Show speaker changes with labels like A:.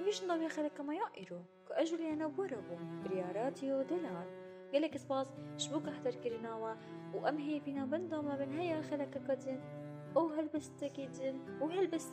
A: ويش نضوي خلك ما يائرو كأجل أنا بوربو برياراتيو دولار قالك سباس شبوك أحضر كرناوا وأمهي بنا بندا ما بن هيا خلك كدن أو هلبس تكيدن وهلبس